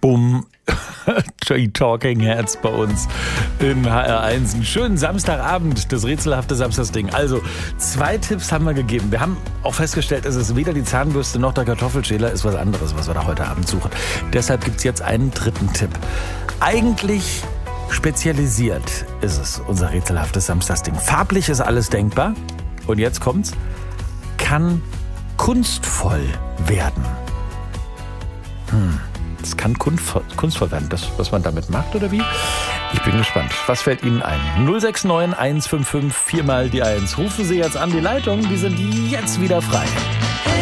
Bumm. Die Talking Heads bei uns im HR1. Einen schönen Samstagabend, das rätselhafte Samstagsding. Also, 2 Tipps haben wir gegeben. Wir haben auch festgestellt, es ist weder die Zahnbürste noch der Kartoffelschäler, ist was anderes, was wir da heute Abend suchen. Deshalb gibt es jetzt einen 3. Tipp. Eigentlich spezialisiert ist es, unser rätselhaftes Samstagsding. Farblich ist alles denkbar. Und jetzt kommt's. Kann kunstvoll werden. Es kann kunstvoll werden. Das, was man damit macht, oder wie? Ich bin gespannt. Was fällt Ihnen ein? 069 155 4 mal die 1. Rufen Sie jetzt an die Leitung. Die sind jetzt wieder frei.